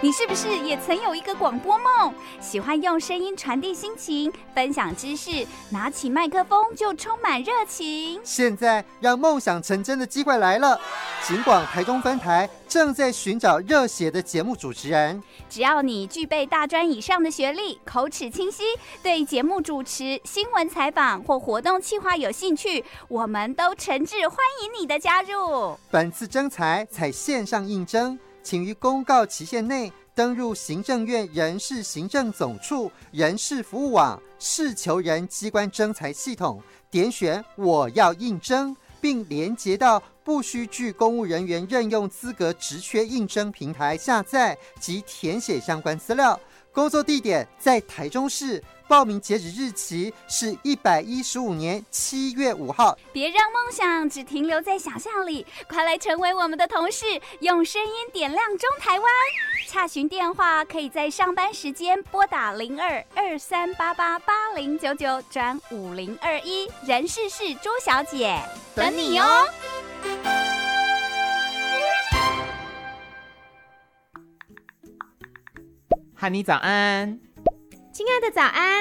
你是不是也曾有一个广播梦？喜欢用声音传递心情，分享知识，拿起麦克风就充满热情。 现在让梦想成真的机会来了，警广台中分台正在寻找热血的节目主持人。 只要你具备大专以上的学历，口齿清晰，对节目主持、新闻采访或活动企划有兴趣，我们都诚挚欢迎你的加入。 本次征才采线上应征，请于公告期限内登入行政院人事行政总处人事服务网事求人机关征才系统，点选我要应征，并连结到不需具公务人员任用资格职缺应征平台下载及填写相关资料。工作地点在台中市，报名截止日期是115年7月5号。 别让梦想只停留在想象里，快来成为我们的同事，用声音点亮中台湾。洽询电话可以在上班时间拨打02-2388-8099转5021，人事是朱小姐，等你哦。 汉妮早安， 亲爱的早安，